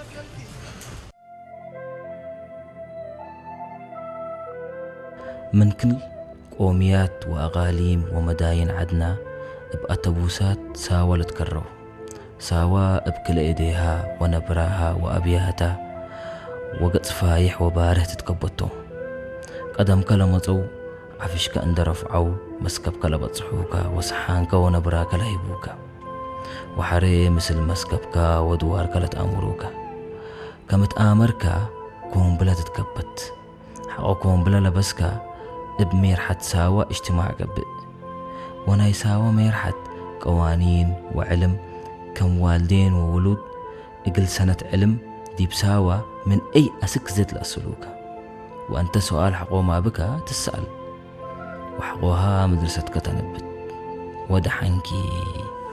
من كل قوميات وأقاليم ومداين عدنا بأتوبوسات ساوى لتكروا ساوى بكل إيديها ونبراها وأبياتها وقت فايح وباره تتكبتو قدم كلمتو عفشك أند رفعو مسكب كلبتصحوكا وسحانك ونبراك لهيبوكا وحري مثل مسكبك ودوارك لتأمروكا كمت آمركا كون بلا تتكبت حقو كون بلا لبسكا بميرحت ساوى اجتماع قبئ وناي ساوى ميرحت قوانين وعلم كم والدين وولود اقل سنة علم دي بساوى من اي اسك زد لأسلوكا وانت سؤال حقو ما بك تسأل وحقوها مدرستك تنبت ودحنكي